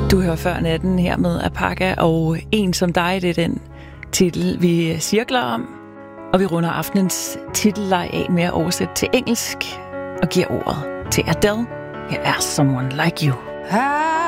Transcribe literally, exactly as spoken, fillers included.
Du hører Før Natten her med Apaka, og En som dig, det er den titel, vi cirkler om. Og vi runder aftenens titelleg af med at oversætte til engelsk og giver ordet til Adele. Her er Someone Like You.